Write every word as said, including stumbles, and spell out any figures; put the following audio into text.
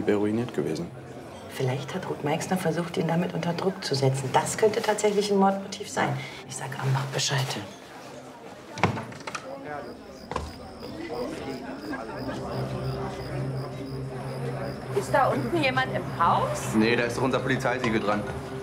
halb ruiniert gewesen. Vielleicht hat Ruth Meixner versucht, ihn damit unter Druck zu setzen. Das könnte tatsächlich ein Mordmotiv sein. Ich sag Ambach Bescheid. Ist da unten jemand im Haus? Nee, da ist doch unser Polizeisiegel dran.